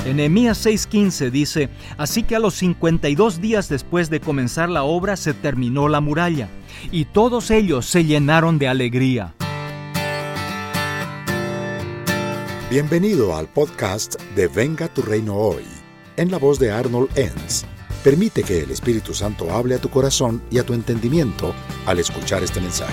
En Nehemías 6:15 dice: así que a los 52 días después de comenzar la obra se terminó la muralla, y todos ellos se llenaron de alegría. Bienvenido al podcast de Venga tu Reino Hoy, en la voz de Arnold Enns. Permite que el Espíritu Santo hable a tu corazón y a tu entendimiento al escuchar este mensaje.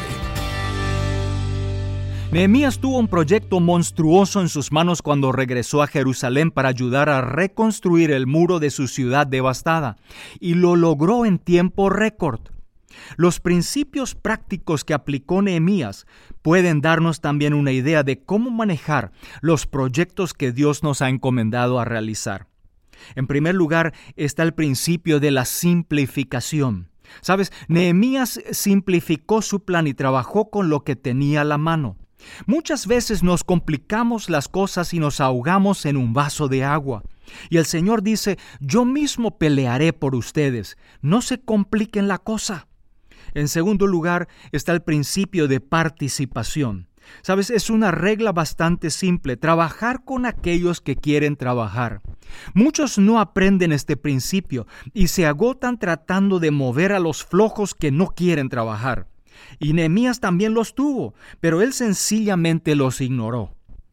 Nehemías tuvo un proyecto monstruoso en sus manos cuando regresó a Jerusalén para ayudar a reconstruir el muro de su ciudad devastada, y lo logró en tiempo récord. Los principios prácticos que aplicó Nehemías pueden darnos también una idea de cómo manejar los proyectos que Dios nos ha encomendado a realizar. En primer lugar está el principio de la simplificación. ¿Sabes? Nehemías simplificó su plan y trabajó con lo que tenía a la mano. Muchas veces nos complicamos las cosas y nos ahogamos en un vaso de agua. Y el Señor dice: yo mismo pelearé por ustedes, no se compliquen la cosa. En segundo lugar está el principio de participación. ¿Sabes? Es una regla bastante simple: trabajar con aquellos que quieren trabajar. Muchos no aprenden este principio y se agotan tratando de mover a los flojos que no quieren trabajar. Y Nehemías también los tuvo, pero él sencillamente los ignoró.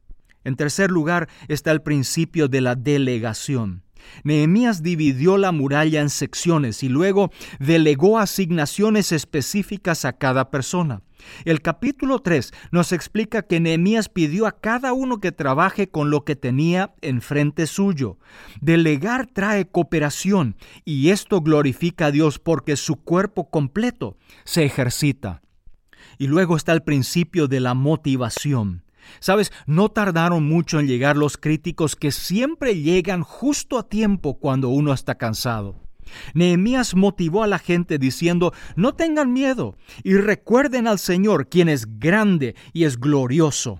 En tercer lugar está el principio de la delegación. Nehemías dividió la muralla en secciones y luego delegó asignaciones específicas a cada persona. El capítulo 3 nos explica que Nehemías pidió a cada uno que trabaje con lo que tenía enfrente suyo. Delegar trae cooperación y esto glorifica a Dios porque su cuerpo completo se ejercita. Y luego está el principio de la motivación. ¿Sabes? No tardaron mucho en llegar los críticos que siempre llegan justo a tiempo cuando uno está cansado. Nehemías motivó a la gente diciendo: no tengan miedo y recuerden al Señor, quien es grande y es glorioso.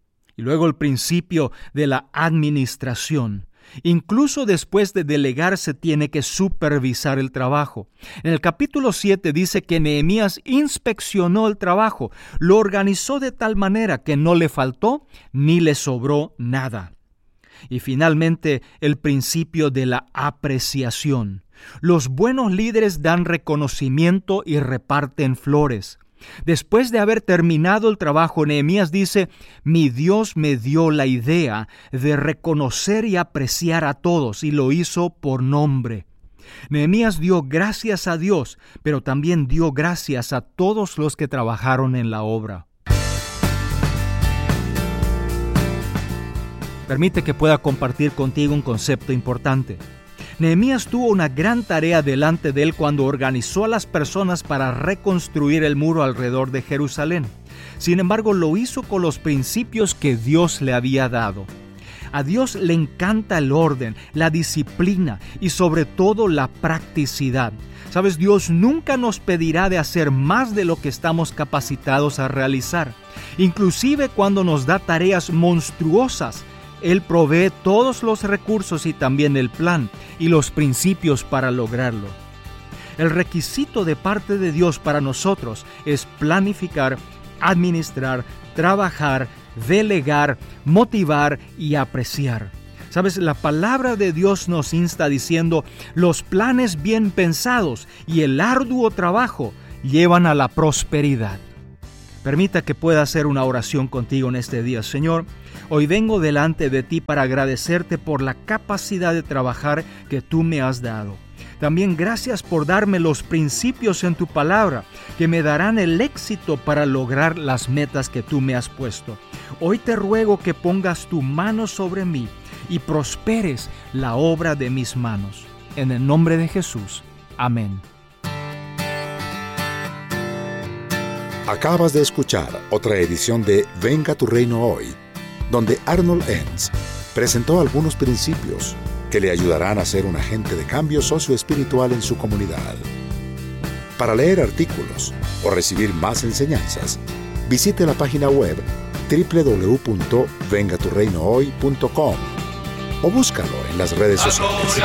Y luego el principio de la administración. Incluso después de delegar se tiene que supervisar el trabajo. En el capítulo 7 dice que Nehemías inspeccionó el trabajo, lo organizó de tal manera que no le faltó ni le sobró nada. Y finalmente el principio de la apreciación. Los buenos líderes dan reconocimiento y reparten flores. Después de haber terminado el trabajo, Nehemías dice: mi Dios me dio la idea de reconocer y apreciar a todos y lo hizo por nombre. Nehemías dio gracias a Dios, pero también dio gracias a todos los que trabajaron en la obra. Permite que pueda compartir contigo un concepto importante. Nehemías tuvo una gran tarea delante de él cuando organizó a las personas para reconstruir el muro alrededor de Jerusalén. Sin embargo, lo hizo con los principios que Dios le había dado. A Dios le encanta el orden, la disciplina y sobre todo la practicidad. ¿Sabes? Dios nunca nos pedirá de hacer más de lo que estamos capacitados a realizar. Inclusive cuando nos da tareas monstruosas, Él provee todos los recursos y también el plan y los principios para lograrlo. El requisito de parte de Dios para nosotros es planificar, administrar, trabajar, delegar, motivar y apreciar. ¿Sabes? La palabra de Dios nos insta diciendo: los planes bien pensados y el arduo trabajo llevan a la prosperidad. Permita que pueda hacer una oración contigo en este día. Señor, hoy vengo delante de ti para agradecerte por la capacidad de trabajar que tú me has dado. También gracias por darme los principios en tu palabra que me darán el éxito para lograr las metas que tú me has puesto. Hoy te ruego que pongas tu mano sobre mí y prosperes la obra de mis manos. En el nombre de Jesús. Amén. Acabas de escuchar otra edición de Venga tu Reino Hoy, donde Arnold Enns presentó algunos principios que le ayudarán a ser un agente de cambio socioespiritual en su comunidad. Para leer artículos o recibir más enseñanzas, visite la página web www.vengaturreinohoy.com o búscalo en las redes sociales.